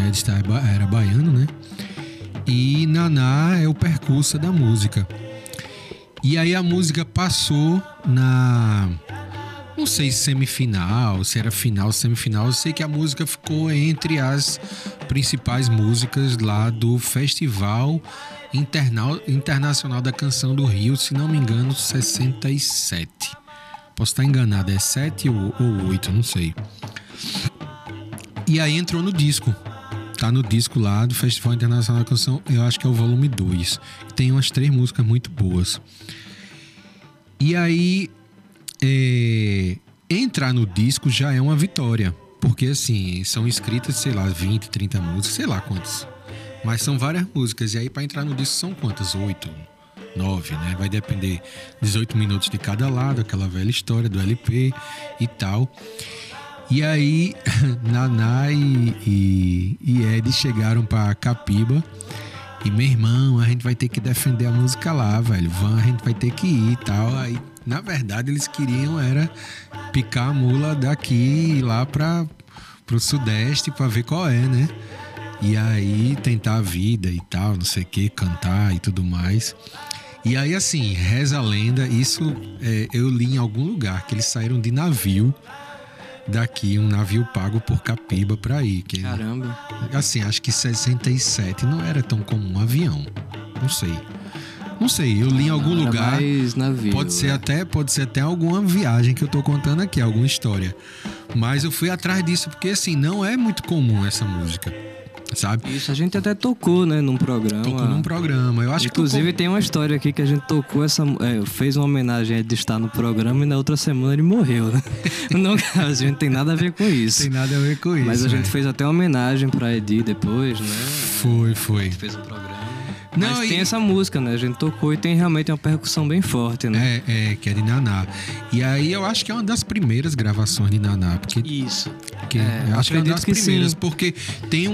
Edson era baiano, né? E Naná é o percussa da música. E aí a música passou na... Não sei se semifinal, se era final, semifinal. Eu sei que a música ficou entre as principais músicas lá do Festival Internacional da Canção do Rio, se não me engano, 67. Posso estar enganado, é 7 ou 8, não sei. E aí entrou no disco. Tá no disco lá do Festival Internacional da Canção, eu acho que é o volume 2. Tem umas 3 músicas muito boas. E aí... entrar no disco já é uma vitória, porque assim, são escritas, sei lá, 20, 30 músicas, sei lá quantas, mas são várias músicas, e aí para entrar no disco são quantas? 8, 9, né? Vai depender, 18 minutos de cada lado, aquela velha história do LP e tal. E aí Naná e Ed chegaram para Capiba e, meu irmão, a gente vai ter que defender a música lá, velho, a gente vai ter que ir e tal. Aí, na verdade, eles queriam era picar a mula daqui e ir lá pro Sudeste pra ver qual é, né? E aí tentar a vida e tal, não sei o que, cantar e tudo mais. E aí, assim, reza a lenda, isso eu li em algum lugar, que eles saíram de navio daqui, um navio pago por Capiba pra ir. Que, caramba! Assim, acho que 67 não era tão comum um avião, não sei, eu li em algum lugar. Mais navio, pode ser até alguma viagem que eu tô contando aqui, alguma história. Mas eu fui atrás disso porque, assim, não é muito comum essa música, sabe? Isso, a gente até tocou, né, num programa. Eu acho inclusive tem uma história aqui que a gente tocou fez uma homenagem de estar no programa e na outra semana ele morreu, né? Não, a gente tem nada a ver com isso. Tem nada a ver com isso. Mas a gente fez até uma homenagem pra Edi depois, né? Foi. A gente fez um programa. Mas tem essa música, né? A gente tocou e tem realmente uma percussão bem forte, né? Que é de Naná. E aí eu acho que é uma das primeiras gravações de Naná. Porque, isso. Eu acho que é uma das primeiras. Sim. Porque tem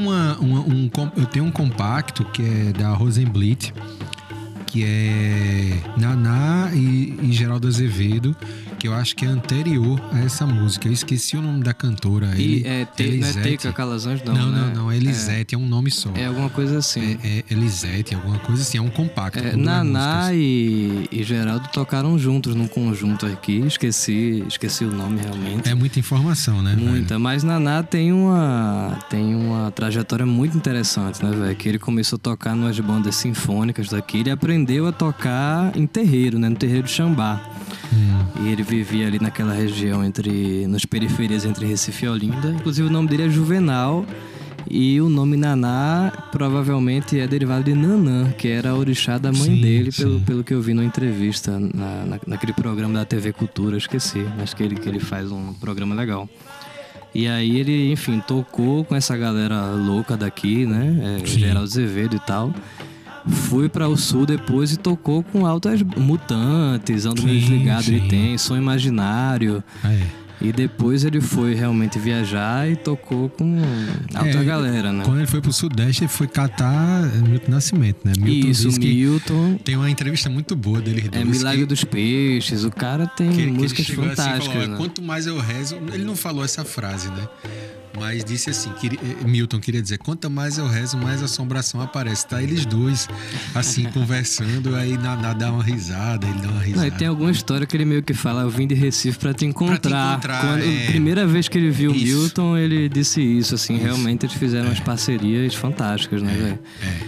eu tenho um compacto que é da Rosenblit, que é Naná e Geraldo Azevedo, que eu acho que é anterior a essa música. Eu esqueci o nome da cantora. Não é Teca Calazans, não, né? Não, é Elisete, é um nome só. É alguma coisa assim. É Elisete, alguma coisa assim, é um compacto. Naná e Geraldo tocaram juntos num conjunto aqui, esqueci o nome realmente. É muita informação, né? Muita, velho? Mas Naná tem uma trajetória muito interessante, né, velho? Que ele começou a tocar nas bandas sinfônicas daqui, ele aprendeu a tocar em terreiro, né? No terreiro de Xambá. E ele vivia ali naquela região nas periferias entre Recife e Olinda. Inclusive o nome dele é Juvenal. E o nome Naná provavelmente é derivado de Nanã, que era a orixá da mãe dele, pelo que eu vi numa entrevista naquele programa da TV Cultura, esqueci. Acho que ele faz um programa legal. E aí ele, enfim, tocou com essa galera louca daqui, né? Geraldo Azevedo e tal. Fui para o Sul depois e tocou com Altas Mutantes, Ando Meio Desligado, ele tem Som Imaginário. E depois ele foi realmente viajar e tocou com alta galera, né? Quando ele foi pro Sudeste, ele foi catar Milton Nascimento, né? Milton. Tem uma entrevista muito boa dele. Milagre dos Peixes, o cara tem músicas fantásticas, assim, falou, né? Quanto mais eu rezo... Ele não falou essa frase, né? Mas disse assim, Milton queria dizer, quanto mais eu rezo, mais assombração aparece. Tá eles dois, assim, conversando, aí Naná dá uma risada, ele dá uma risada. Não, e tem alguma história que ele meio que fala, eu vim de Recife pra te encontrar. A primeira vez que ele viu o Milton, ele disse isso, assim, realmente eles fizeram umas parcerias fantásticas, né, velho?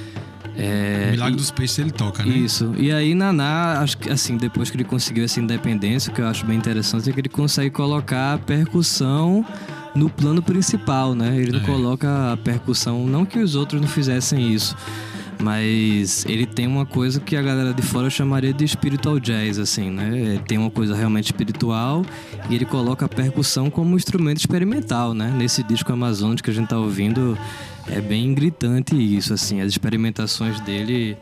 O Milagre dos Peixes ele toca, né? Isso. E aí Naná, acho que assim, depois que ele conseguiu essa independência, o que eu acho bem interessante é que ele consegue colocar a percussão no plano principal, né? Ele não coloca a percussão, não que os outros não fizessem isso, mas ele tem uma coisa que a galera de fora chamaria de spiritual jazz, assim, né? Tem uma coisa realmente espiritual e ele coloca a percussão como instrumento experimental, né? Nesse disco Amazônico que a gente tá ouvindo, é bem gritante isso, assim, as experimentações dele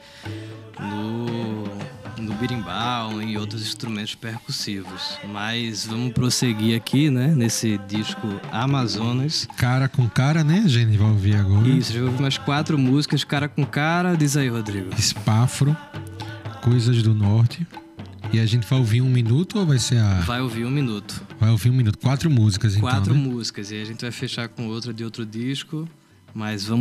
no berimbau e outros instrumentos percussivos. Mas vamos prosseguir aqui, né? Nesse disco Amazonas. Cara com Cara, né? A gente vai ouvir agora. Isso, já ouvi umas 4 músicas, Cara com Cara. Diz aí, Rodrigo. Espafro, Coisas do Norte. E a gente vai ouvir 1 minuto ou vai ser Vai ouvir 1 minuto. Vai ouvir 1 minuto. 4 músicas, então, 4 né? músicas. E a gente vai fechar com outra de outro disco. Mas vamos